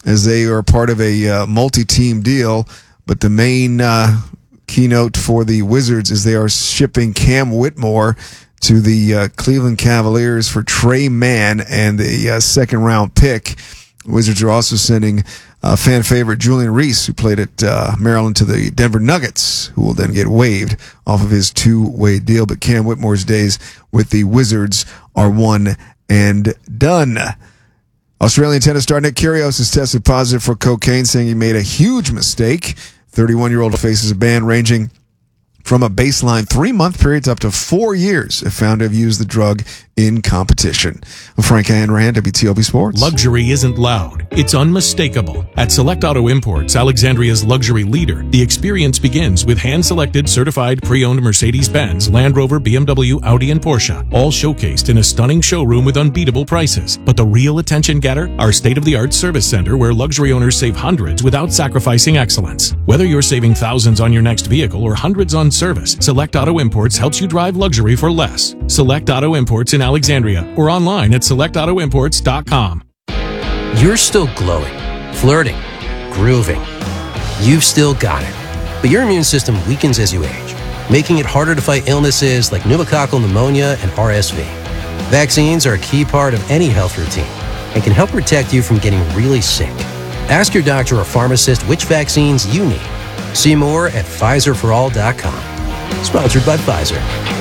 as they are part of a multi-team deal. But the main keynote for the Wizards is they are shipping Cam Whitmore to the Cleveland Cavaliers for Trey Mann and a second-round pick. Wizards are also sending fan favorite Julian Reese, who played at Maryland, to the Denver Nuggets, who will then get waived off of his two-way deal. But Cam Whitmore's days with the Wizards are one and done. Australian tennis star Nick Kyrgios has tested positive for cocaine, saying he made a huge mistake. 31-year-old faces a ban ranging from a baseline 3-month period to up to 4 years if found to have used the drug in competition. Frank Hanrahan, WTOP Sports. Luxury isn't loud. It's unmistakable. At Select Auto Imports, Alexandria's luxury leader, the experience begins with hand-selected, certified, pre-owned Mercedes-Benz, Land Rover, BMW, Audi, and Porsche, all showcased in a stunning showroom with unbeatable prices. But the real attention getter? Our state-of-the-art service center where luxury owners save hundreds without sacrificing excellence. Whether you're saving thousands on your next vehicle or hundreds on service, Select Auto Imports helps you drive luxury for less. Select Auto Imports in Alexandria or online at selectautoimports.com. You're still glowing, flirting, grooving. You've still got it. But your immune system weakens as you age, making it harder to fight illnesses like pneumococcal pneumonia and RSV. Vaccines are a key part of any health routine and can help protect you from getting really sick. Ask your doctor or pharmacist which vaccines you need. See more at PfizerForAll.com. Sponsored by Pfizer.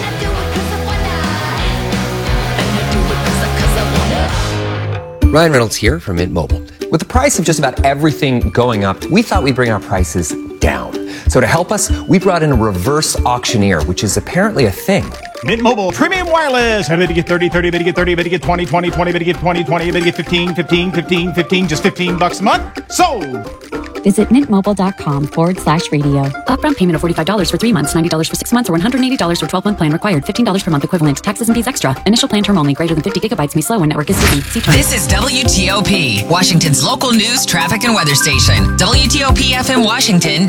Ryan Reynolds here from Mint Mobile. With the price of just about everything going up, we thought we'd bring our prices down. So to help us, we brought in a reverse auctioneer, which is apparently a thing. Mint Mobile Premium Wireless. How did you get 30, 30, bid you get 30, bid you get 20, 20, 20, bid you get 20, 20, bid you get 15, 15, 15, 15, just $15 a month? Sold! Visit mintmobile.com/radio. Upfront payment of $45 for 3 months, $90 for 6 months, or $180 for 12-month plan required. $15 per month equivalent. Taxes and fees extra. Initial plan term only. Greater than 50 gigabytes may slow when network is busy. See terms. This is WTOP, Washington's local news, traffic, and weather station. WTOP FM Washington,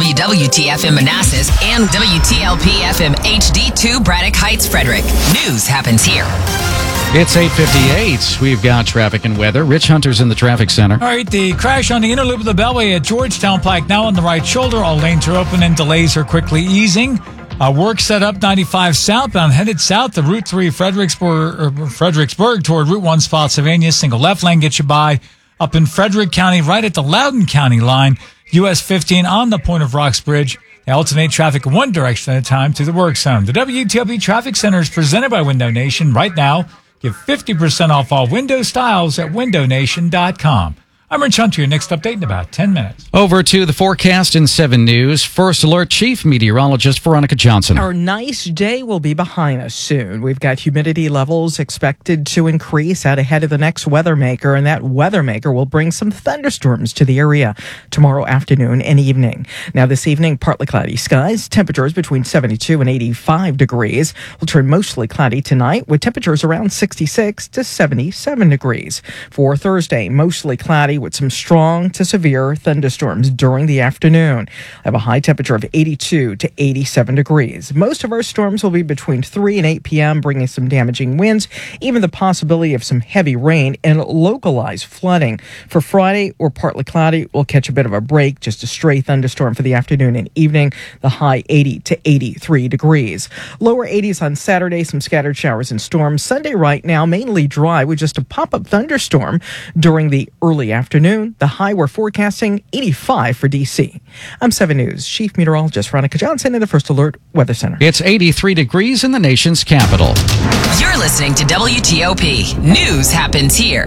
WWWT-FM Manassas, and WTLP FM HD2 Braddock Heights, Frederick. News happens here. It's 8:58. We've got traffic and weather. Rich Hunter's in the traffic center. All right, the crash on the inner loop of the Beltway at Georgetown Pike now on the right shoulder. All lanes are open and delays are quickly easing. Work set up 95 southbound, headed south to Route 3 Fredericksburg toward Route 1 Spotsylvania. Single left lane gets you by up in Frederick County, right at the Loudoun County line. US 15 on the point of Roxbridge. They alternate traffic in one direction at a time to the work zone. The WTOP Traffic Center is presented by Window Nation. Right now, get 50% off all window styles at windownation.com. I'm Rich Hunter. Your next update in about 10 minutes. Over to the forecast in 7 News. First Alert Chief Meteorologist Veronica Johnson. Our nice day will be behind us soon. We've got humidity levels expected to increase out ahead of the next weather maker, and that weather maker will bring some thunderstorms to the area tomorrow afternoon and evening. Now, this evening, partly cloudy skies, temperatures between 72 and 85 degrees. Will turn mostly cloudy tonight with temperatures around 66 to 77 degrees. For Thursday, mostly cloudy with some strong to severe thunderstorms during the afternoon. I have a high temperature of 82 to 87 degrees. Most of our storms will be between 3 and 8 p.m., bringing some damaging winds, even the possibility of some heavy rain and localized flooding. For Friday, we're partly cloudy. We'll catch a bit of a break, just a stray thunderstorm for the afternoon and evening. The high 80 to 83 degrees. Lower 80s on Saturday, some scattered showers and storms. Sunday right now, mainly dry with just a pop-up thunderstorm during the early afternoon. The high we're forecasting 85 for D.C. I'm 7 News Chief Meteorologist Veronica Johnson in the First Alert Weather Center. It's 83 degrees in the nation's capital. You're listening to WTOP. News happens here.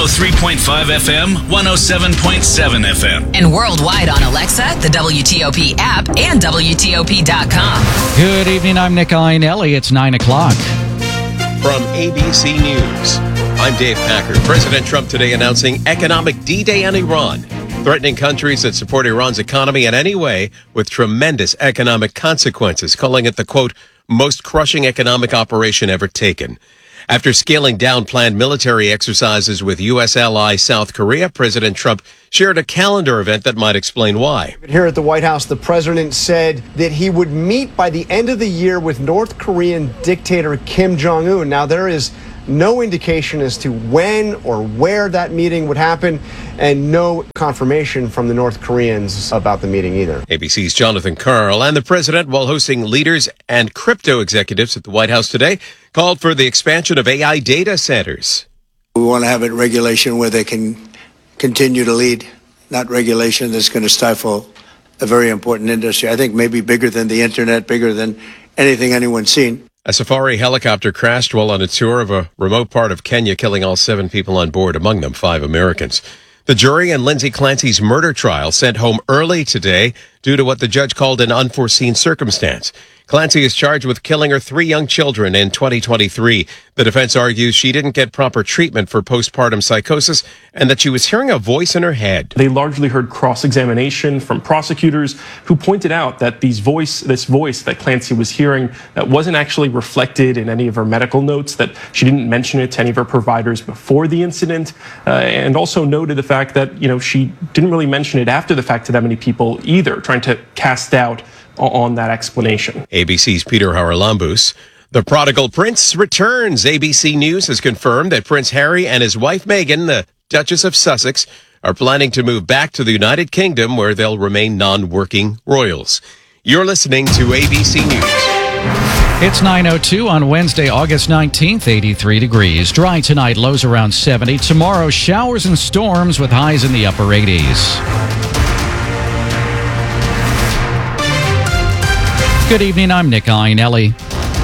103.5 FM, 107.7 FM. And worldwide on Alexa, the WTOP app, and WTOP.com. Good evening. I'm Nick Iannelli. It's 9 o'clock. From ABC News, I'm Dave Packer. President Trump today announcing economic D-Day on Iran, threatening countries that support Iran's economy in any way with tremendous economic consequences, calling it the, quote, most crushing economic operation ever taken. After scaling down planned military exercises with U.S. ally South Korea, President Trump shared a calendar event that might explain why. Here at the White House, the president said that he would meet by the end of the year with North Korean dictator Kim Jong-un. Now, there is no indication as to when or where that meeting would happen, and no confirmation from the North Koreans about the meeting either. ABC's Jonathan Karl. And the president, while hosting leaders and crypto executives at the White House today, called for the expansion of AI data centers. We want to have it regulation where they can continue to lead, not regulation that's going to stifle a very important industry. I think maybe bigger than the internet, bigger than anything anyone's seen. A safari helicopter crashed while on a tour of a remote part of Kenya, killing all 7 people on board, among them 5 Americans. The jury in Lindsay Clancy's murder trial sent home early today due to what the judge called an unforeseen circumstance. Clancy is charged with killing her 3 young children in 2023. The defense argues she didn't get proper treatment for postpartum psychosis and that she was hearing a voice in her head. They largely heard cross-examination from prosecutors who pointed out that this voice that Clancy was hearing, that wasn't actually reflected in any of her medical notes, that she didn't mention it to any of her providers before the incident, and also noted the fact that, she didn't really mention it after the fact to that many people either, trying to cast doubt on that explanation. ABC's Peter Haralambous. The prodigal prince returns. ABC News has confirmed that Prince Harry and his wife Meghan, the Duchess of Sussex, are planning to move back to the United Kingdom, where they'll remain non-working royals. You're listening to ABC News. It's 9:02 on Wednesday, August 19th, 83 degrees. Dry tonight, lows around 70. Tomorrow, showers and storms with highs in the upper 80s. Good evening, I'm Nick Iannelli.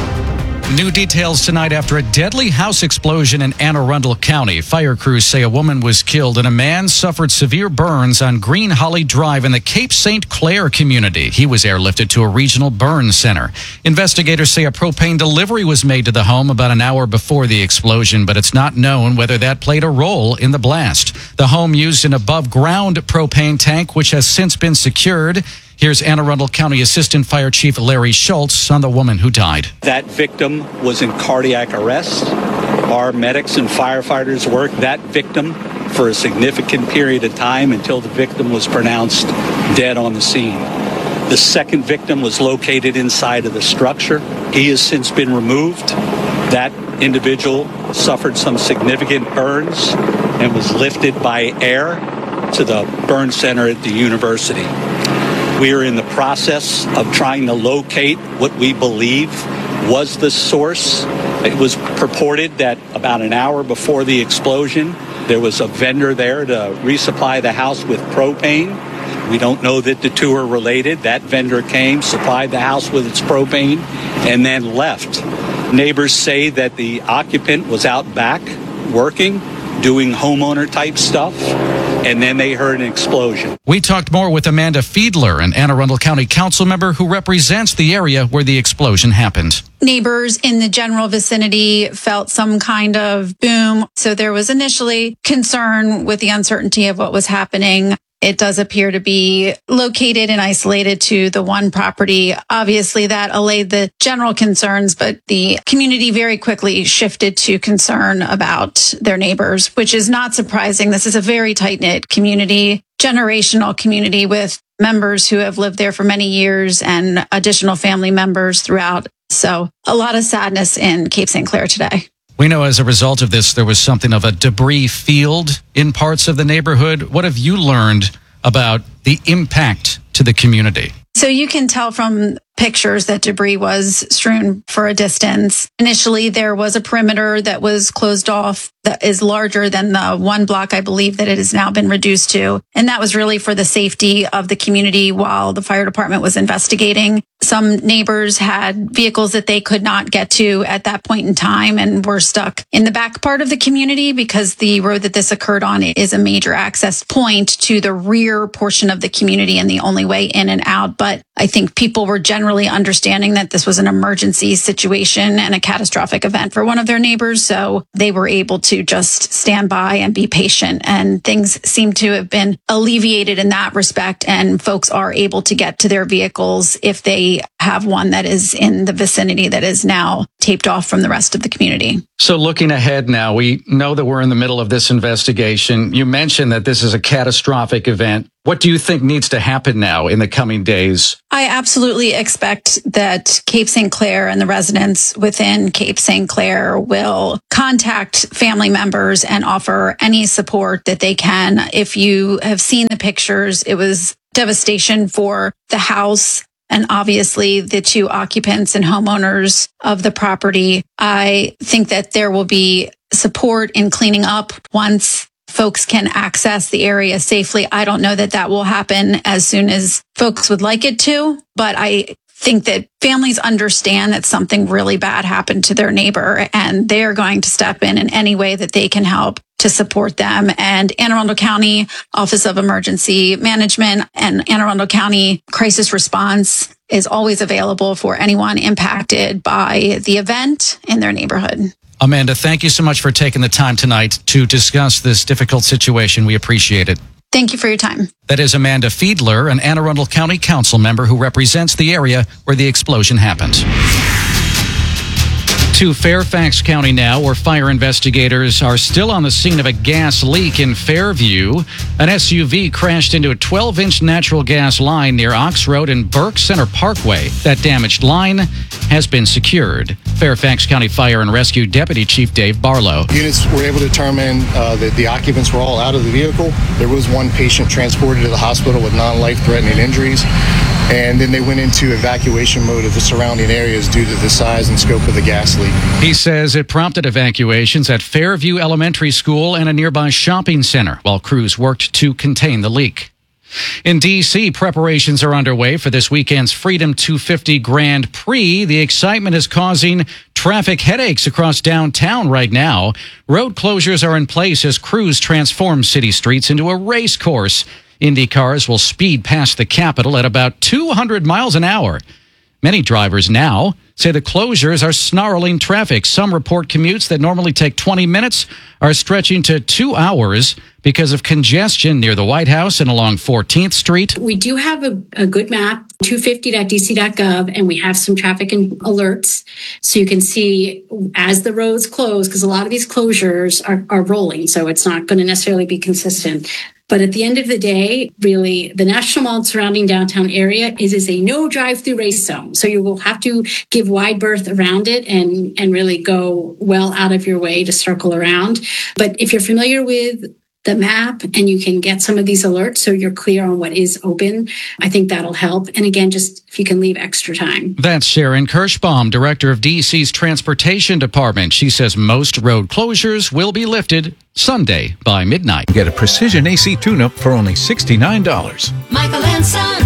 New details tonight after a deadly house explosion in Anne Arundel County. Fire crews say a woman was killed and a man suffered severe burns on Green Holly Drive in the Cape St. Clair community. He was airlifted to a regional burn center. Investigators say a propane delivery was made to the home about an hour before the explosion, but it's not known whether that played a role in the blast. The home used an above-ground propane tank, which has since been secured. Here's Anne Arundel County Assistant Fire Chief Larry Schultz on the woman who died. That victim was in cardiac arrest. Our medics and firefighters worked that victim for a significant period of time until the victim was pronounced dead on the scene. The second victim was located inside of the structure. He has since been removed. That individual suffered some significant burns and was lifted by air to the burn center at the university. We are in the process of trying to locate what we believe was the source. It was purported that about an hour before the explosion, there was a vendor there to resupply the house with propane. We don't know that the two are related. That vendor came, supplied the house with its propane, and then left. Neighbors say that the occupant was out back working, doing homeowner type stuff, and then they heard an explosion. We talked more with Amanda Fiedler, an Anne Arundel County council member who represents the area where the explosion happened. Neighbors in the general vicinity felt some kind of boom. So there was initially concern with the uncertainty of what was happening. It does appear to be located and isolated to the one property. Obviously, that allayed the general concerns, but the community very quickly shifted to concern about their neighbors, which is not surprising. This is a very tight-knit community, generational community with members who have lived there for many years and additional family members throughout. So a lot of sadness in Cape St. Clair today. We know as a result of this, there was something of a debris field in parts of the neighborhood. What have you learned about the impact to the community? So you can tell from pictures that debris was strewn for a distance. Initially, there was a perimeter that was closed off that is larger than the one block, I believe, that it has now been reduced to. And that was really for the safety of the community while the fire department was investigating. Some neighbors had vehicles that they could not get to at that point in time and were stuck in the back part of the community because the road that this occurred on is a major access point to the rear portion of the community and the only way in and out. But I think people were generally understanding that this was an emergency situation and a catastrophic event for one of their neighbors. So they were able to just stand by and be patient. And things seem to have been alleviated in that respect. And folks are able to get to their vehicles if they have one that is in the vicinity that is now taped off from the rest of the community. So looking ahead now, we know that we're in the middle of this investigation. You mentioned that this is a catastrophic event. What do you think needs to happen now in the coming days? I absolutely expect that Cape St. Clair and the residents within Cape St. Clair will contact family members and offer any support that they can. If you have seen the pictures, it was devastation for the house and obviously the two occupants and homeowners of the property. I think that there will be support in cleaning up once folks can access the area safely. I don't know that that will happen as soon as folks would like it to, but I think that families understand that something really bad happened to their neighbor, and they are going to step in any way that they can help to support them. And Anne Arundel County Office of Emergency Management and Anne Arundel County Crisis Response is always available for anyone impacted by the event in their neighborhood. Amanda, thank you so much for taking the time tonight to discuss this difficult situation. We appreciate it. Thank you for your time. That is Amanda Fiedler, an Anne Arundel County Council member who represents the area where the explosion happened. To Fairfax County now, where fire investigators are still on the scene of a gas leak in Fairview. An SUV crashed into a 12-inch natural gas line near Ox Road and Burke Center Parkway. That damaged line has been secured. Fairfax County Fire and Rescue Deputy Chief Dave Barlow. Units were able to determine that the occupants were all out of the vehicle. There was one patient transported to the hospital with non-life-threatening injuries. And then they went into evacuation mode of the surrounding areas due to the size and scope of the gas leak. He says it prompted evacuations at Fairview Elementary School and a nearby shopping center while crews worked to contain the leak. In D.C., preparations are underway for this weekend's Freedom 250 Grand Prix. The excitement is causing traffic headaches across downtown right now. Road closures are in place as crews transform city streets into a race course. Indy cars will speed past the Capitol at about 200 miles an hour. Many drivers now say the closures are snarling traffic. Some report commutes that normally take 20 minutes are stretching to 2 hours because of congestion near the White House and along 14th Street. We do have a good map, 250.dc.gov, and we have some traffic alerts. So you can see as the roads close, because a lot of these closures are rolling, so it's not going to necessarily be consistent. But at the end of the day, really, the National Mall and surrounding downtown area is a no drive-through race zone. So you will have to give wide berth around it and really go well out of your way to circle around. But if you're familiar with the map and you can get some of these alerts so you're clear on what is open, I think that'll help. And again, just if you can leave extra time. That's Sharon Kirschbaum, director of DC's Transportation Department. She says most road closures will be lifted Sunday by midnight. Get a precision AC tune-up for only $69. Michael and Son.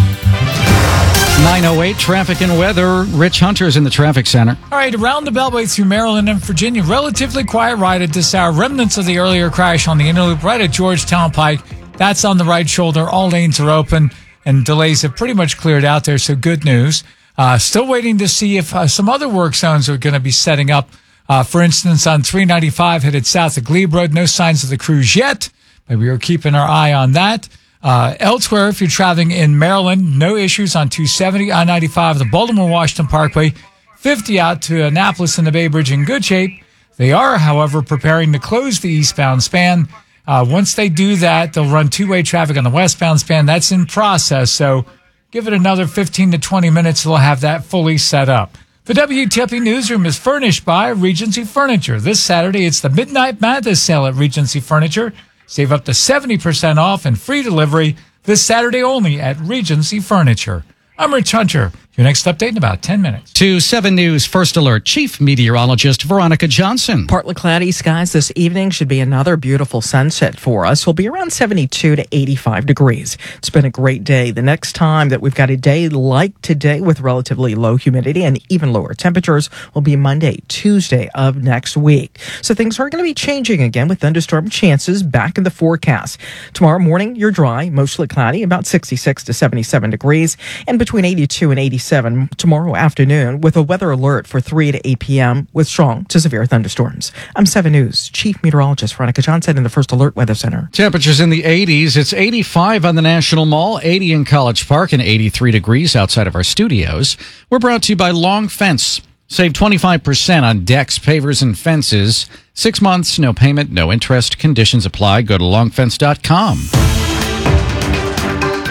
9:08 traffic and weather. Rich Hunter's in the traffic center. All right, around the Beltway through Maryland and Virginia, relatively quiet ride at this hour. Remnants of the earlier crash on the inner loop right at Georgetown Pike. That's on the right shoulder. All lanes are open and delays have pretty much cleared out there, so good news. Still waiting to see if some other work zones are going to be setting up. For instance, on 395 headed south of Glebe Road, no signs of the crews yet, but we are keeping our eye on that. Elsewhere, if you're traveling in Maryland, no issues on 270, I-95, the Baltimore-Washington Parkway, 50 out to Annapolis and the Bay Bridge in good shape. They are, however, preparing to close the eastbound span. Once they do that, they'll run two-way traffic on the westbound span. That's in process, so give it another 15 to 20 minutes. They'll have that fully set up. The WTOP Newsroom is furnished by Regency Furniture. This Saturday, it's the Midnight Madness sale at Regency Furniture. Save up to 70% off and free delivery this Saturday only at Regency Furniture. I'm Rich Hunter. Your next update in about 10 minutes. To 7 News First Alert, Chief Meteorologist Veronica Johnson. Partly cloudy skies this evening. Should be another beautiful sunset for us. We'll be around 72 to 85 degrees. It's been a great day. The next time that we've got a day like today with relatively low humidity and even lower temperatures will be Monday, Tuesday of next week. So things are going to be changing again with thunderstorm chances back in the forecast. Tomorrow morning, you're dry, mostly cloudy, about 66 to 77 degrees, and between 82 and 87 tomorrow afternoon with a weather alert for 3 to 8 p.m. with strong to severe thunderstorms. I'm 7 News Chief Meteorologist Veronica Johnson in the First Alert Weather Center. Temperatures in the 80s. It's 85 on the National Mall, 80 in College Park, and 83 degrees outside of our studios. We're brought to you by Long Fence. Save 25% on decks, pavers, and fences. 6 months, no payment, no interest. Conditions apply. Go to longfence.com.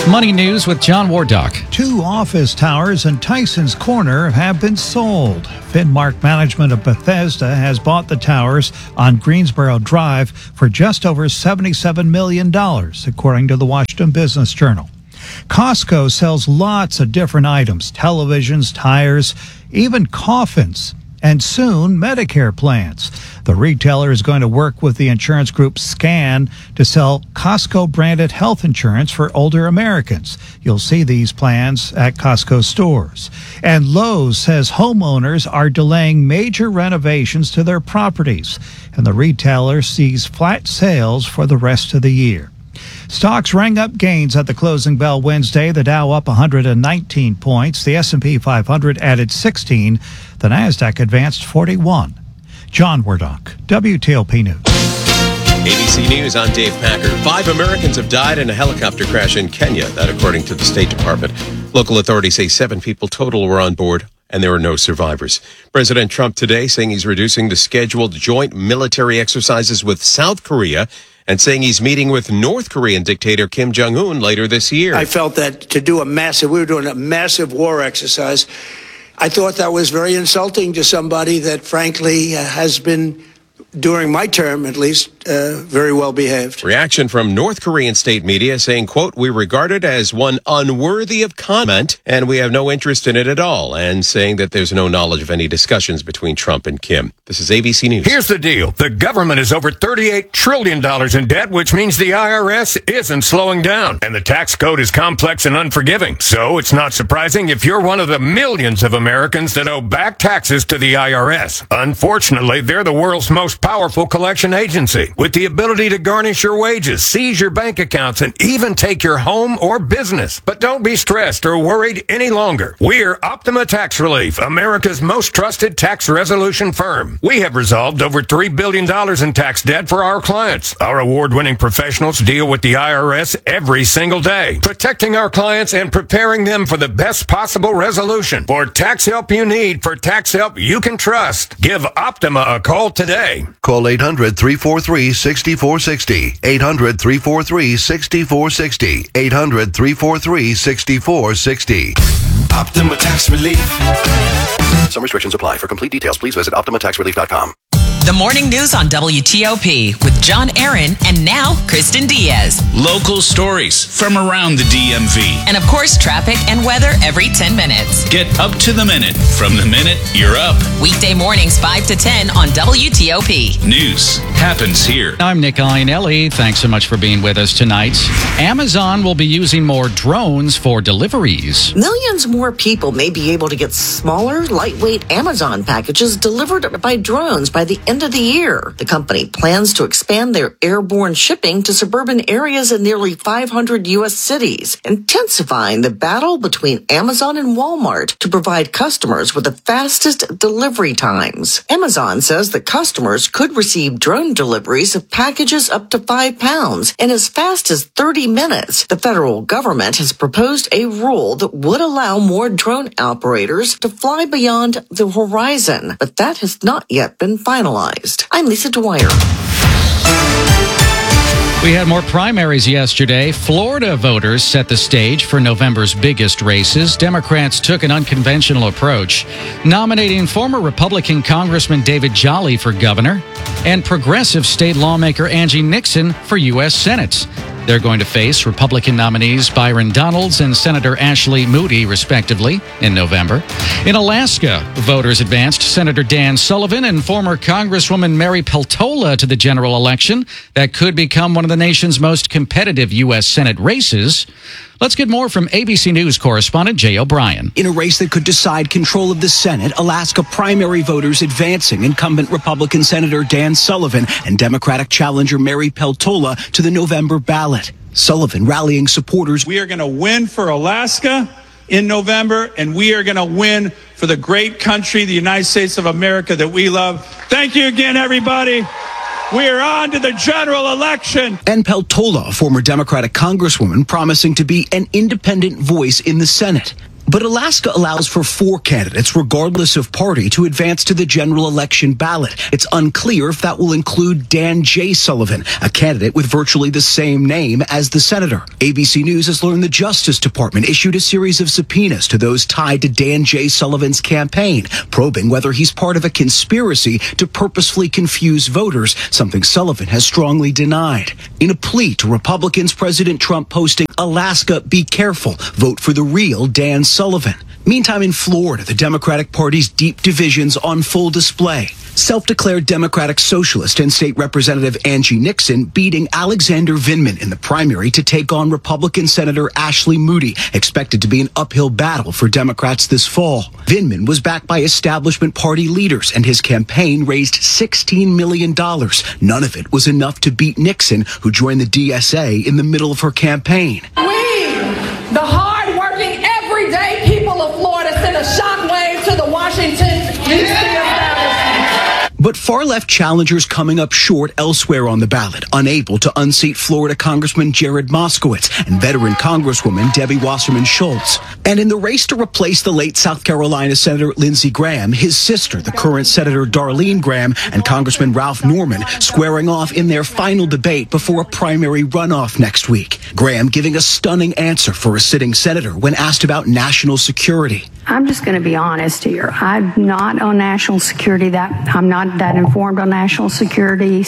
Money News with John Wardock. 2 office towers in Tyson's Corner have been sold. Finmark Management of Bethesda has bought the towers on Greensboro Drive for just over $77 million, according to the Washington Business Journal. Costco sells lots of different items, televisions, tires, even coffins, and soon Medicare plans. The retailer is going to work with the insurance group Scan to sell Costco-branded health insurance for older Americans. You'll see these plans at Costco stores. And Lowe's says homeowners are delaying major renovations to their properties, and the retailer sees flat sales for the rest of the year. Stocks rang up gains at the closing bell Wednesday. The Dow up 119 points. The S&P 500 added 16. The Nasdaq advanced 41. John Wardock, WTOP News. ABC News, I'm Dave Packer. 5 Americans have died in a helicopter crash in Kenya, that according to the State Department. Local authorities say 7 people total were on board, and there are no survivors. President Trump today saying he's reducing the scheduled joint military exercises with South Korea and saying he's meeting with North Korean dictator Kim Jong-un later this year. I felt that to do we were doing a massive war exercise. I thought that was very insulting to somebody that, frankly, has been, during my term at least, very well behaved. Reaction from North Korean state media saying, quote, "We regard it as one unworthy of comment, and we have no interest in it at all," and saying that there's no knowledge of any discussions between Trump and Kim. This is ABC News. Here's the deal. The government is over $38 trillion in debt, which means the IRS isn't slowing down. And the tax code is complex and unforgiving. So it's not surprising if you're one of the millions of Americans that owe back taxes to the IRS. Unfortunately, they're the world's most powerful collection agency, with the ability to garnish your wages, seize your bank accounts, and even take your home or business. But don't be stressed or worried any longer. We're Optima Tax Relief, America's most trusted tax resolution firm. We have resolved over $3 billion in tax debt for our clients. Our award-winning professionals deal with the IRS every single day, protecting our clients and preparing them for the best possible resolution. For tax help you need, for tax help you can trust, give Optima a call today. Call 800-343-6460. 800-343-6460. 800-343-6460. Optima Tax Relief. Some restrictions apply. For complete details, please visit OptimaTaxRelief.com. The morning news on WTOP with John Aaron and now Kristen Diaz. Local stories from around the DMV. And of course, traffic and weather every 10 minutes. Get up to the minute from the minute you're up. Weekday mornings 5 to 10 on WTOP. News happens here. I'm Nick Iannelli. Thanks so much for being with us tonight. Amazon will be using more drones for deliveries. Millions more people may be able to get smaller, lightweight Amazon packages delivered by drones by the end of the year. The company plans to expand their airborne shipping to suburban areas in nearly 500 U.S. cities, intensifying the battle between Amazon and Walmart to provide customers with the fastest delivery times. Amazon says that customers could receive drone deliveries of packages up to 5 pounds in as fast as 30 minutes. The federal government has proposed a rule that would allow more drone operators to fly beyond the horizon, but that has not yet been finalized. I'm Lisa Dwyer. We had more primaries yesterday. Florida voters set the stage for November's biggest races. Democrats took an unconventional approach, nominating former Republican Congressman David Jolly for governor and progressive state lawmaker Angie Nixon for U.S. Senate. They're going to face Republican nominees Byron Donalds and Senator Ashley Moody, respectively, in November. In Alaska, voters advanced Senator Dan Sullivan and former Congresswoman Mary Peltola to the general election that could become one of the nation's most competitive U.S. Senate races. Let's get more from ABC News correspondent Jay O'Brien. In a race that could decide control of the Senate, Alaska primary voters advancing incumbent Republican Senator Dan Sullivan and Democratic challenger Mary Peltola to the November ballot. Sullivan rallying supporters. We are going to win for Alaska in November, and we are going to win for the great country, the United States of America that we love. Thank you again, everybody. We are on to the general election. And Peltola, a former Democratic congresswoman, promising to be an independent voice in the Senate. But Alaska allows for 4 candidates, regardless of party, to advance to the general election ballot. It's unclear if that will include Dan J. Sullivan, a candidate with virtually the same name as the senator. ABC News has learned the Justice Department issued a series of subpoenas to those tied to Dan J. Sullivan's campaign, probing whether he's part of a conspiracy to purposefully confuse voters, something Sullivan has strongly denied. In a plea to Republicans, President Trump posting, "Alaska, be careful. Vote for the real Dan Sullivan." Meantime, in Florida, the Democratic Party's deep divisions on full display. Self-declared Democratic Socialist and State Representative Angie Nixon beating Alexander Vindman in the primary to take on Republican Senator Ashley Moody, expected to be an uphill battle for Democrats this fall. Vindman was backed by establishment party leaders, and his campaign raised $16 million. None of it was enough to beat Nixon, who joined the DSA in the middle of her campaign. We, the hard-working, everyday people of Florida, send a shockwave to the Washington, D.C. establishment. But far-left challengers coming up short elsewhere on the ballot, unable to unseat Florida Congressman Jared Moskowitz and veteran Congresswoman Debbie Wasserman Schultz. And in the race to replace the late South Carolina Senator Lindsey Graham, his sister, the current Senator Darlene Graham, and Congressman Ralph Norman squaring off in their final debate before a primary runoff next week. Graham giving a stunning answer for a sitting senator when asked about national security. I'm just going to be honest here. I'm not on national security. I'm not that informed on national security,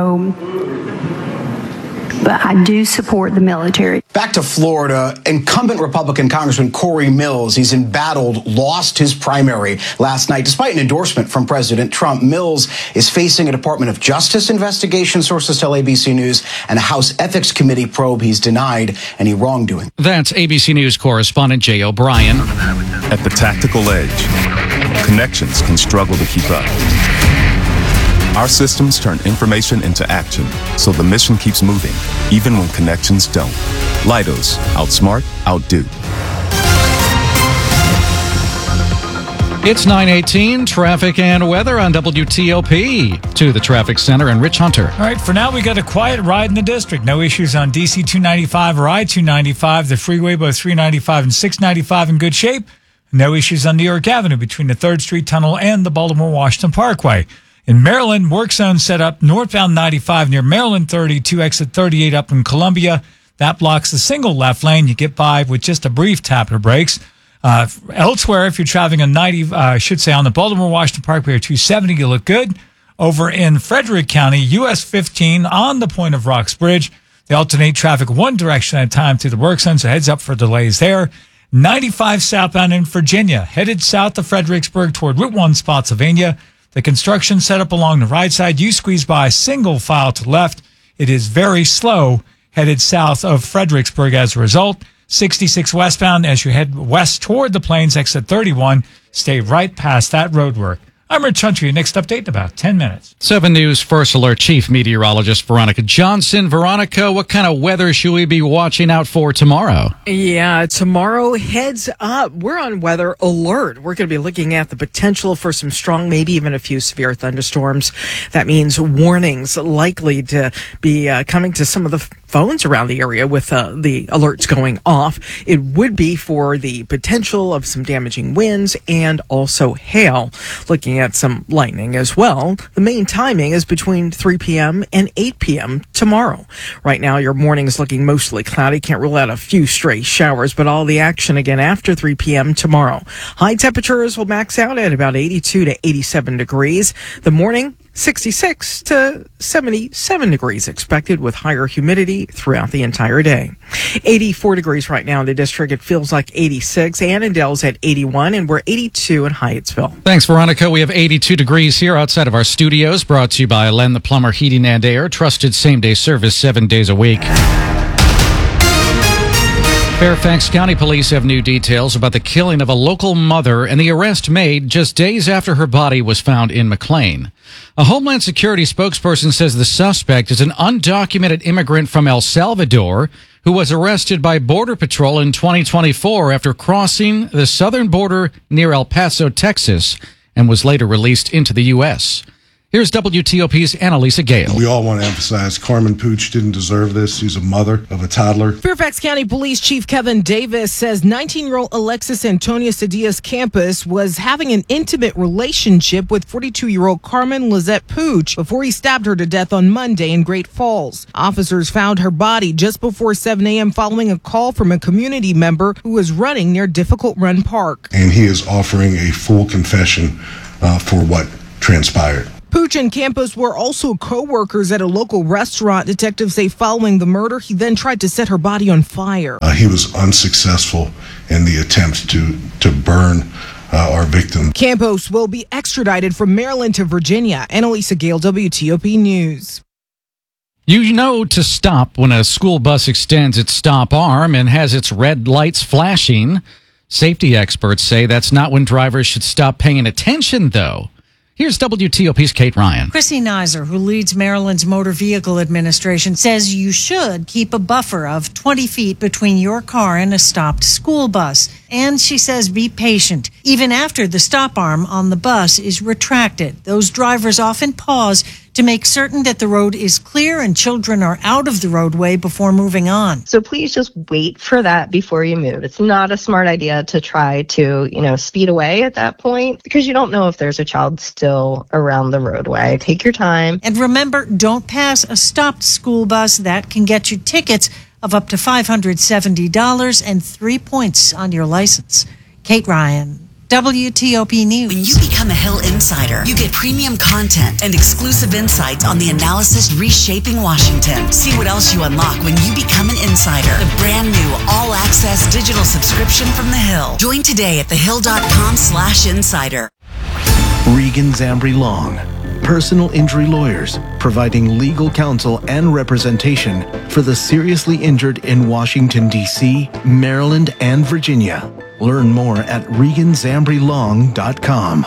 but I do support the military. Back to Florida, incumbent Republican Congressman Corey Mills, he's embattled, lost his primary last night. Despite an endorsement from President Trump, Mills is facing a Department of Justice investigation, sources tell ABC News, and a House Ethics Committee probe. He's denied any wrongdoing. That's ABC News correspondent Jay O'Brien. At the tactical edge, connections can struggle to keep up. Our systems turn information into action, so the mission keeps moving, even when connections don't. Leidos, outsmart, outdo. It's 9:18, traffic and weather on WTOP. To the traffic center and Rich Hunter. All right, for now, we got a quiet ride in the district. No issues on DC 295 or I-295. The freeway, both 395 and 695 in good shape. No issues on New York Avenue between the 3rd Street Tunnel and the Baltimore-Washington Parkway. In Maryland, work zone set up northbound 95 near Maryland 32, exit 38 up in Columbia. That blocks the single left lane. You get by with just a brief tap of brakes. Elsewhere, if you're traveling on 90, on the Baltimore-Washington Parkway or 270, you look good. Over in Frederick County, US 15 on the Point of Rocks Bridge. They alternate traffic one direction at a time through the work zone, so heads up for delays there. 95 southbound in Virginia, headed south of Fredericksburg toward Route 1 Spotsylvania. The construction set up along the right side. You squeeze by a single file to left. It is very slow, headed south of Fredericksburg as a result. 66 westbound as you head west toward the Plains, exit 31. Stay right past that roadwork. I'm Rich Hunter. Your next update in about 10 minutes. 7 News First Alert Chief Meteorologist Veronica Johnson. Veronica, what kind of weather should we be watching out for tomorrow? Yeah, tomorrow, heads up. We're on weather alert. We're going to be looking at the potential for some strong, maybe even a few severe thunderstorms. That means warnings likely to be coming to some of the phones around the area with the alerts going off. It would be for the potential of some damaging winds and also hail. Looking at some lightning as well. The main timing is between 3 p.m. and 8 p.m. tomorrow. Right now, your morning is looking mostly cloudy. Can't rule out a few stray showers, but all the action again after 3 p.m. tomorrow. High temperatures will max out at about 82 to 87 degrees. The morning, 66 to 77 degrees expected with higher humidity throughout the entire day. 84 degrees right now in the district. It feels like 86. Annandale's at 81, and we're 82 in Hyattsville. Thanks, Veronica. We have 82 degrees here outside of our studios, brought to you by Len the Plumber Heating and Air. Trusted same-day service 7 days a week. Fairfax County Police have new details about the killing of a local mother and the arrest made just days after her body was found in McLean. A Homeland Security spokesperson says the suspect is an undocumented immigrant from El Salvador who was arrested by Border Patrol in 2024 after crossing the southern border near El Paso, Texas, and was later released into the U.S. Here's WTOP's Annalisa Gale. We all want to emphasize Carmen Pooch didn't deserve this. She's a mother of a toddler. Fairfax County Police Chief Kevin Davis says 19-year-old Alexis Antonia Cedillas Campos was having an intimate relationship with 42-year-old Carmen Lizette Pooch before he stabbed her to death on Monday in Great Falls. Officers found her body just before 7 a.m. following a call from a community member who was running near Difficult Run Park. And he is offering a full confession for what transpired. Pooch and Campos were also co-workers at a local restaurant. Detectives say following the murder, he then tried to set her body on fire. He was unsuccessful in the attempt to burn our victim. Campos will be extradited from Maryland to Virginia. Annalisa Gale, WTOP News. You know to stop when a school bus extends its stop arm and has its red lights flashing. Safety experts say that's not when drivers should stop paying attention, though. Here's WTOP's Kate Ryan. Chrissy Nizer, who leads Maryland's Motor Vehicle Administration, says you should keep a buffer of 20 feet between your car and a stopped school bus. And she says be patient. Even after the stop arm on the bus is retracted, those drivers often pause to make certain that the road is clear and children are out of the roadway before moving on. So please just wait for that before you move. It's not a smart idea to try to, speed away at that point because you don't know if there's a child still around the roadway. Take your time. And remember, don't pass a stopped school bus. That can get you tickets of up to $570 and 3 points on your license. Kate Ryan, WTOP News. When you become a Hill Insider, you get premium content and exclusive insights on the analysis reshaping Washington. See what else you unlock when you become an insider. The brand new all-access digital subscription from The Hill. Join today at thehill.com/insider. Regan Zambri Long, personal injury lawyers, providing legal counsel and representation for the seriously injured in Washington, D.C., Maryland, and Virginia. Learn more at ReganZambriLong.com.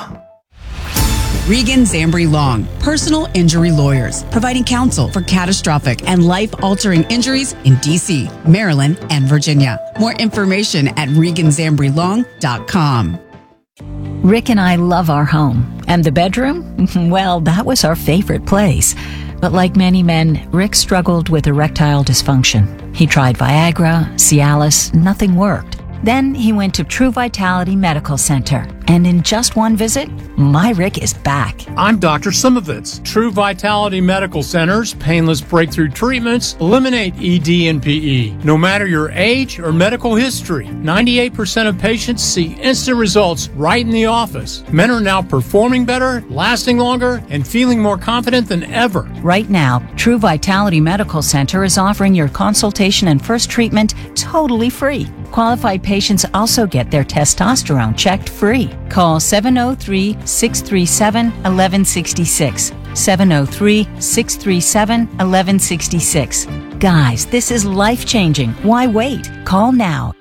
Regan Zambri Long, personal injury lawyers, providing counsel for catastrophic and life-altering injuries in D.C., Maryland, and Virginia. More information at ReganZambriLong.com. Rick and I love our home. And the bedroom? Well, that was our favorite place. But like many men, Rick struggled with erectile dysfunction. He tried Viagra, Cialis, nothing worked. Then he went to True Vitality Medical Center. And in just one visit, my Rick is back. I'm Dr. Simovitz. True Vitality Medical Center's painless breakthrough treatments eliminate ED and PE. No matter your age or medical history, 98% of patients see instant results right in the office. Men are now performing better, lasting longer, and feeling more confident than ever. Right now, True Vitality Medical Center is offering your consultation and first treatment totally free. Qualified patients also get their testosterone checked free. Call 703-637-1166. 703-637-1166. Guys, this is life-changing. Why wait? Call now.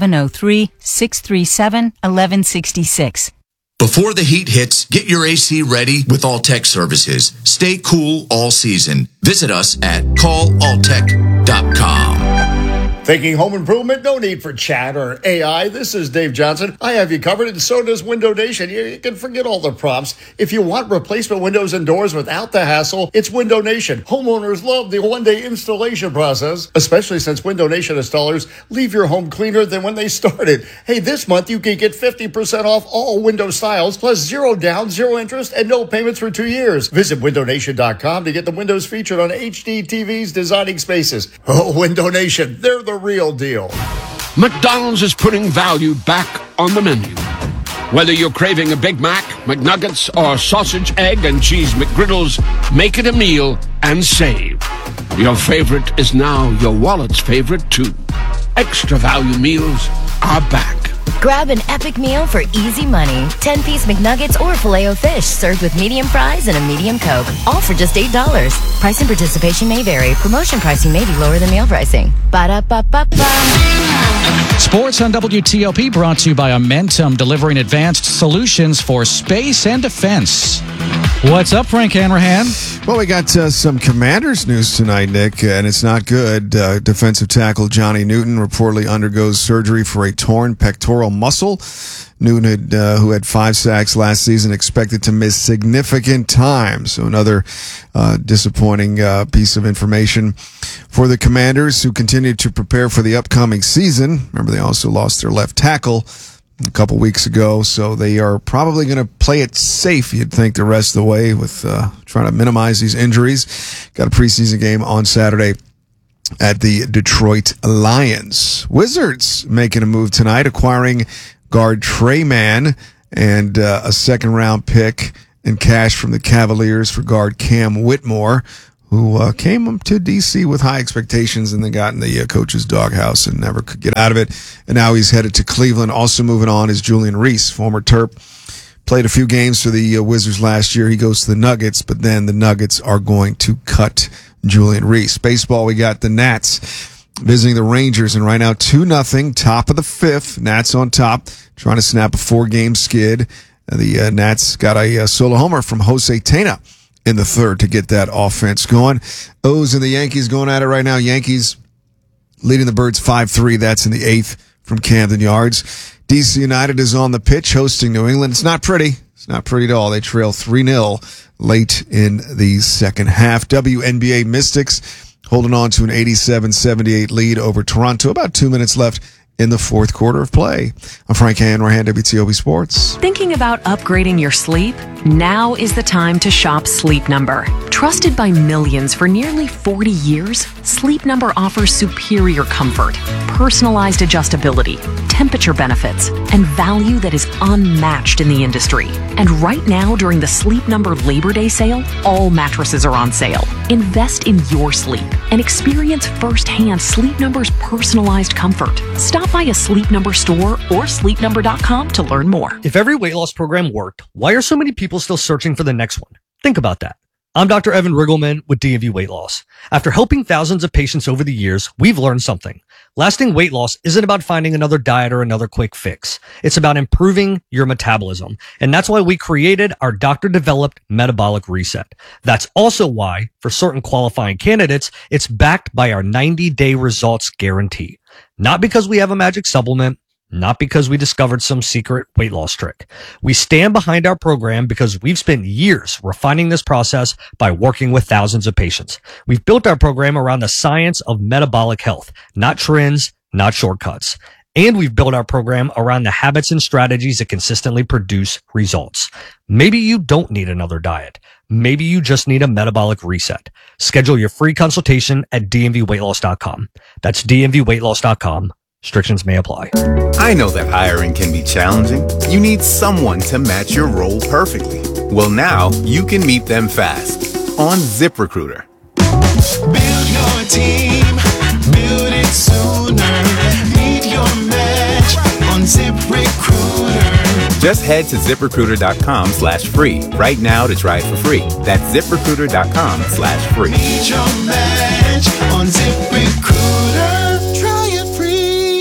703-637-1166. Before the heat hits, get your AC ready with Alltech Services. Stay cool all season. Visit us at callalltech.com. Thinking home improvement? No need for chat or AI. This is Dave Johnson. I have you covered, and so does Window Nation. You can forget all the prompts. If you want replacement windows and doors without the hassle, it's Window Nation. Homeowners love the one-day installation process, especially since Window Nation installers leave your home cleaner than when they started. Hey, this month you can get 50% off all window styles, plus 0 down, 0 interest, and no payments for 2 years. Visit WindowNation.com to get the windows featured on HD TVs designing spaces. Oh, Window Nation, they're the real deal. McDonald's is putting value back on the menu. Whether you're craving a Big Mac, McNuggets, or sausage, egg, and cheese McGriddles, make it a meal and save. Your favorite is now your wallet's favorite, too. Extra value meals are back. Grab an epic meal for easy money. 10-piece McNuggets or Filet-O-Fish served with medium fries and a medium Coke. All for just $8. Price and participation may vary. Promotion pricing may be lower than meal pricing. Ba-da-ba-ba-ba. Sports on WTOP brought to you by Amentum, delivering advanced solutions for space and defense. What's up, Frank Hanrahan? Well, we got some Commanders news tonight, Nick, and it's not good. Defensive tackle Johnny Newton reportedly undergoes surgery for a torn pectoral muscle. Newton, who had 5 sacks last season, expected to miss significant time. So another disappointing piece of information for the Commanders, who continue to prepare for the upcoming season. Remember, they also lost their left tackle a couple weeks ago, so they are probably going to play it safe, you'd think, the rest of the way with trying to minimize these injuries. Got a preseason game on Saturday at the Detroit Lions. Wizards making a move tonight, acquiring guard Trey Mann and a second-round pick and cash from the Cavaliers for guard Cam Whitmore, who came to D.C. with high expectations and then got in the coach's doghouse and never could get out of it. And now he's headed to Cleveland. Also moving on is Julian Reese, former Terp. Played a few games for the Wizards last year. He goes to the Nuggets, but then the Nuggets are going to cut Julian Reese. Baseball, we got the Nats visiting the Rangers, and right now 2-0, top of the 5th. Nats on top, trying to snap a 4-game skid. The Nats got a solo homer from Jose Tena in the 3rd to get that offense going. O's and the Yankees going at it right now. Yankees leading the Birds 5-3. That's in the 8th from Camden Yards. DC United is on the pitch hosting New England. It's not pretty. It's not pretty at all. They trail 3-0 late in the second half. WNBA Mystics holding on to an 87-78 lead over Toronto. About 2 minutes left in the 4th quarter of play. I'm Frank Hanrahan, WTOP Sports. Thinking about upgrading your sleep? Now is the time to shop Sleep Number. Trusted by millions for nearly 40 years, Sleep Number offers superior comfort, personalized adjustability, temperature benefits, and value that is unmatched in the industry. And right now, during the Sleep Number Labor Day sale, all mattresses are on sale. Invest in your sleep and experience firsthand Sleep Number's personalized comfort. Stop by a Sleep Number store or sleepnumber.com to learn more. If every weight loss program worked, why are so many people still searching for the next one? Think about that. I'm Dr. Evan Riggleman with DMV Weight Loss. After helping thousands of patients over the years, we've learned something. Lasting weight loss isn't about finding another diet or another quick fix. It's about improving your metabolism. And that's why we created our doctor-developed metabolic reset. That's also why, for certain qualifying candidates, it's backed by our 90-day results guarantee. Not because we have a magic supplement, not because we discovered some secret weight loss trick. We stand behind our program because we've spent years refining this process by working with thousands of patients. We've built our program around the science of metabolic health, not trends, not shortcuts. And we've built our program around the habits and strategies that consistently produce results. Maybe you don't need another diet. Maybe you just need a metabolic reset. Schedule your free consultation at dmvweightloss.com. That's dmvweightloss.com. Restrictions may apply. I know that hiring can be challenging. You need someone to match your role perfectly. Well, now you can meet them fast on ZipRecruiter. Build your team, build it sooner. Meet your match on ZipRecruiter. Just head to ZipRecruiter.com/free right now to try it for free. That's ZipRecruiter.com/free. Meet your match on ZipRecruiter. Try it free.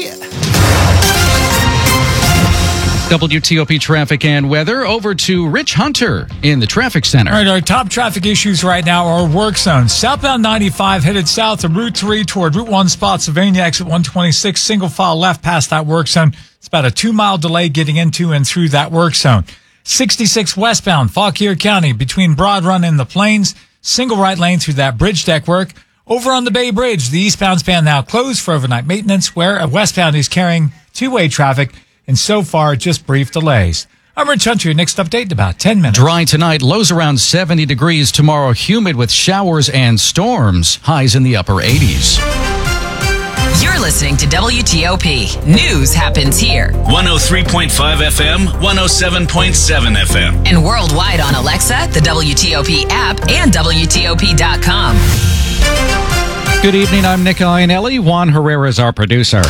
WTOP traffic and weather. Over to Rich Hunter in the traffic center. All right, our top traffic issues right now are work zones. Southbound 95 headed south of Route 3 toward Route 1 Spotsylvania, exit 126, single file left past that work zone. It's about a 2-mile delay getting into and through that work zone. 66 westbound Fauquier County between Broad Run and the Plains, single right lane through that bridge deck work. Over on the Bay Bridge, the eastbound span now closed for overnight maintenance, where a westbound is carrying two-way traffic, and so far just brief delays. I'm Rich Hunter. Your next update in about 10 minutes. Dry tonight, lows around 70 degrees. Tomorrow, humid with showers and storms. Highs in the upper 80s. You're listening to WTOP. News happens here. 103.5 FM, 107.7 FM. And worldwide on Alexa, the WTOP app, and WTOP.com. Good evening. I'm Nick Iannelli. Juan Herrera is our producer.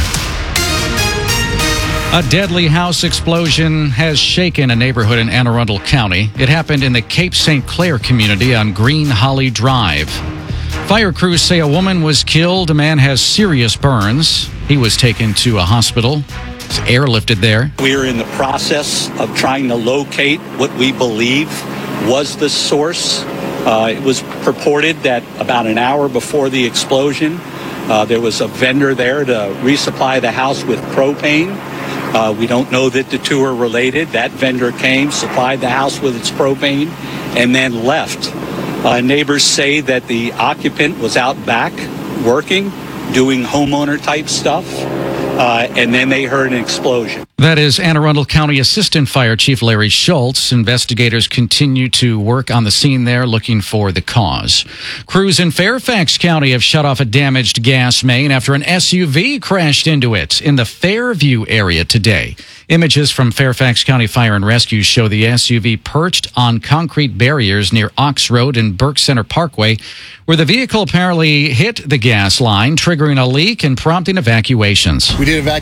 A deadly house explosion has shaken a neighborhood in Anne Arundel County. It happened in the Cape St. Clair community on Green Holly Drive. Fire crews say a woman was killed. A man has serious burns. He was taken to a hospital. He's airlifted there. We're in the process of trying to locate what we believe was the source. It was purported that about an hour before the explosion, there was a vendor there to resupply the house with propane. We don't know that the two are related. That vendor came, supplied the house with its propane, and then left. Neighbors say that the occupant was out back working, doing homeowner type stuff, and then they heard an explosion. That is Anne Arundel County Assistant Fire Chief Larry Schultz. Investigators continue to work on the scene there, looking for the cause. Crews in Fairfax County have shut off a damaged gas main after an SUV crashed into it in the Fairview area today. Images from Fairfax County Fire and Rescue show the SUV perched on concrete barriers near Ox Road and Burke Center Parkway, where the vehicle apparently hit the gas line, triggering a leak and prompting evacuations. We did evacuate